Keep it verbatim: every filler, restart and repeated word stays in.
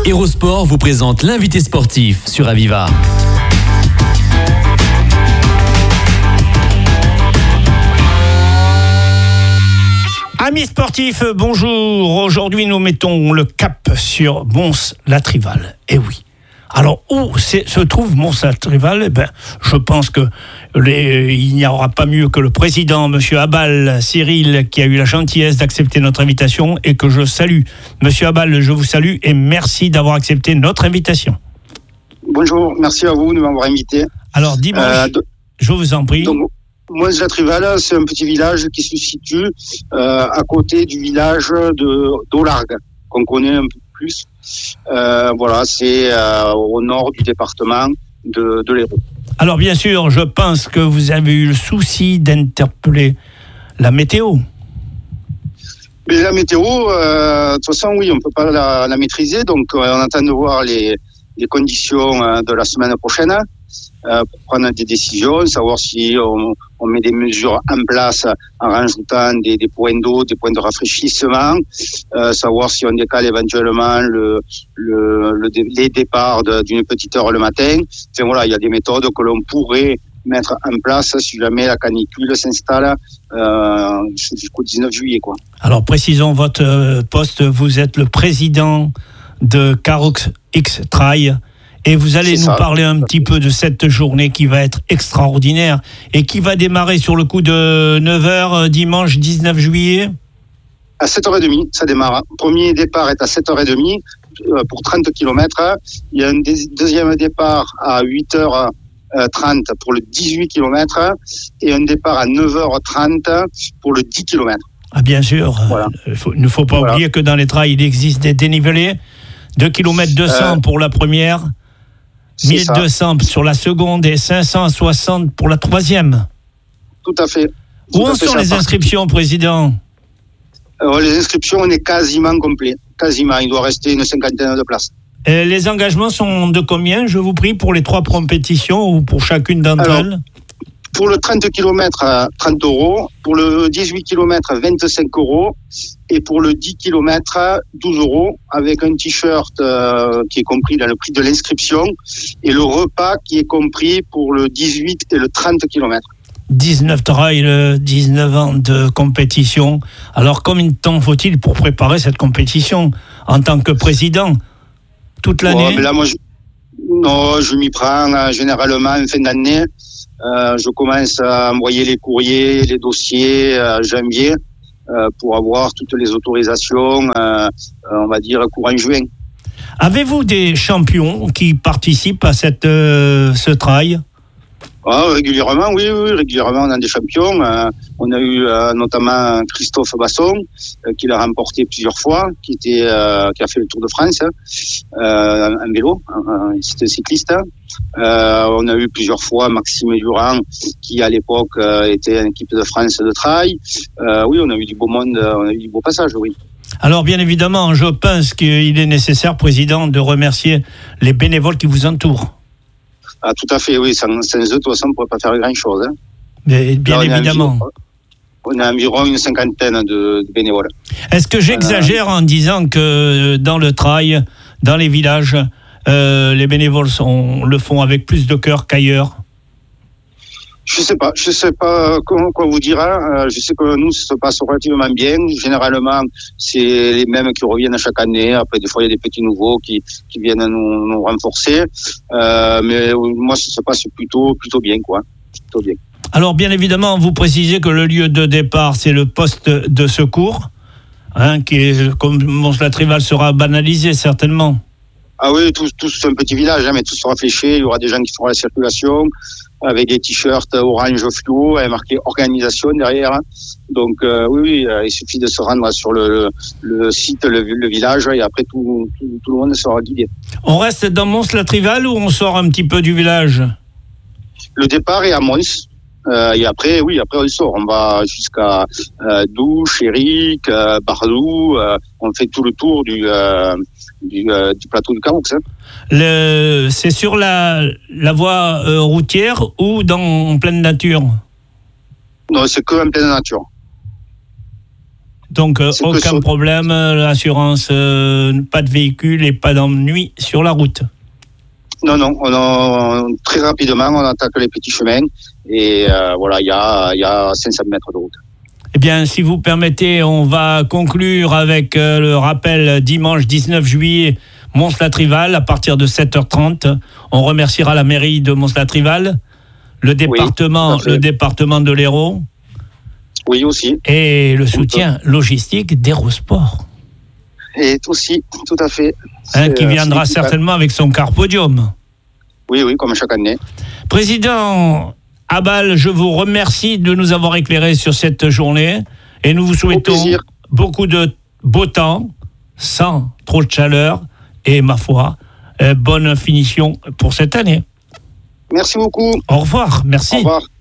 Hérosport vous présente l'invité sportif sur Aviva. Amis sportifs, bonjour. Aujourd'hui, nous mettons le cap sur Mons-la-Trival. Eh oui. Alors, où se trouve Mons-la-Trival ? Eh ben, je pense que les, il n'y aura pas mieux que le président, M. Abal Cyril, qui a eu la gentillesse d'accepter notre invitation et que je salue. M. Abal, je vous salue et merci d'avoir accepté notre invitation. Bonjour, merci à vous de m'avoir invité. Alors, dimanche, euh, de... je vous en prie. Donc, Mons-la-Trival, c'est un petit village qui se situe euh, à côté du village de d'Olargues, qu'on connaît un peu plus. Euh, voilà, c'est euh, au nord du département de, de l'Hérault. Alors bien sûr, je pense que vous avez eu le souci d'interpeller la météo. Mais la météo, euh, de toute façon, oui, on ne peut pas la, la maîtriser, donc euh, on attend de voir les, les conditions euh, de la semaine prochaine euh, pour prendre des décisions, savoir si on, on met des mesures en place en rajoutant des, des points d'eau, des points de rafraîchissement, euh, savoir si on décale éventuellement le, le, le, les départs de, d'une petite heure le matin. Enfin voilà, il y a des méthodes que l'on pourrait mettre en place si jamais la canicule s'installe euh, jusqu'au dix-neuf juillet, quoi. Alors précisons votre poste, vous êtes le président de Carox X-Trail. Et vous allez C'est nous ça. parler un petit peu de cette journée qui va être extraordinaire et qui va démarrer sur le coup de neuf heures dimanche dix-neuf juillet. À sept heures trente, ça démarre. Le premier départ est à sept heures trente pour trente kilomètres. Il y a un deuxième départ à huit heures trente pour le dix-huit kilomètres et un départ à neuf heures trente pour le dix kilomètres. Ah bien sûr, voilà. Il ne faut pas voilà. oublier que dans les trails, il existe des dénivelés. deux kilomètres deux cents euh, pour la première. mille deux cents sur la seconde et cinq cent soixante pour la troisième. Tout à fait. Tout Où en sont les inscriptions, Président ? Alors, les inscriptions, on est quasiment complet. Quasiment. Il doit rester une cinquantaine de places. Et les engagements sont de combien, je vous prie, pour les trois compétitions ou pour chacune d'entre Alors, elles ? Pour le trente kilomètres, trente euros. Pour le dix-huit kilomètres, vingt-cinq euros. Et pour le dix kilomètres, douze euros, avec un t-shirt euh, qui est compris dans le prix de l'inscription et le repas qui est compris pour le dix-huit et le trente kilomètres. dix-neuf trails, dix-neuf ans de compétition. Alors, combien de temps faut-il pour préparer cette compétition en tant que président ? Toute l'année ? Ouais, mais là, moi, je... Non, je m'y prends euh, généralement en fin d'année. Euh, je commence à envoyer les courriers, les dossiers en euh, janvier. Euh, pour avoir toutes les autorisations, euh, euh, on va dire, courant juin. Avez-vous des champions qui participent à cette, euh, ce trail ? Ah, régulièrement, oui, oui, régulièrement, on a des champions. Euh, on a eu euh, notamment Christophe Basson, euh, qui l'a remporté plusieurs fois, qui, était, euh, qui a fait le Tour de France euh, en vélo, euh, c'était cycliste. Euh, on a eu plusieurs fois Maxime Durand, qui à l'époque euh, était en équipe de France de trail. Euh, oui, on a eu du beau monde, on a eu du beau passage, oui. Alors bien évidemment, je pense qu'il est nécessaire, Président, de remercier les bénévoles qui vous entourent. Ah, tout à fait, oui. Sans, sans eux, de toute façon, on ne pourrait pas faire grand-chose. Hein. Mais bien Là, on évidemment. A environ, on a environ une cinquantaine de, de bénévoles. Est-ce que j'exagère euh, en disant que dans le trail, dans les villages, euh, les bénévoles sont, le font avec plus de cœur qu'ailleurs ? Je sais pas, je sais pas quoi, quoi vous dire. Hein. Je sais que nous, ça se passe relativement bien. Généralement, c'est les mêmes qui reviennent chaque année. Après, des fois, il y a des petits nouveaux qui, qui viennent nous, nous renforcer. Euh, mais moi, ça se passe plutôt, plutôt bien, quoi. Plutôt bien. Alors, bien évidemment, vous précisez que le lieu de départ, c'est le poste de secours, hein, qui est, comme Mons-la-Trival sera banalisé, certainement. Ah oui, tout, tout c'est un petit village, hein, mais tout sera fléché. Il y aura des gens qui feront la circulation avec des t-shirts orange fluo et marqué organisation derrière. Donc euh, oui, oui, il suffit de se rendre sur le, le site, le, le village, et après tout, tout, tout le monde sera guidé. On reste dans Mons-la-Trival ou on sort un petit peu du village ? Le départ est à Mons. Euh, et après, oui, après on sort. On va jusqu'à euh, Doux, Chéric, euh, Bardou. Euh, on fait tout le tour du, euh, du, euh, du plateau du Carox. Hein. Le, c'est sur la, la voie euh, routière ou dans, en pleine nature ? Non, c'est que en pleine nature. Donc, euh, aucun problème, l'assurance, euh, pas de véhicule et pas d'ennui sur la route. Non, non, on a, très rapidement, on attaque les petits chemins et euh, voilà, il y a, y a cinq cents mètres de route. Eh bien, si vous permettez, on va conclure avec euh, le rappel dimanche dix-neuf juillet, Mons-la-Trival, à partir de sept heures trente. On remerciera la mairie de Mons-la-Trival, le département, oui, le département de l'Hérault. Oui, aussi. Et le soutien logistique d'Hérosport. Et aussi, tout à fait. Hein, qui viendra certainement avec son car podium. Oui, oui, comme chaque année. Président Abal, je vous remercie de nous avoir éclairés sur cette journée et nous vous souhaitons beaucoup de beau temps, sans trop de chaleur et, ma foi, euh, bonne finition pour cette année. Merci beaucoup. Au revoir, merci. Au revoir.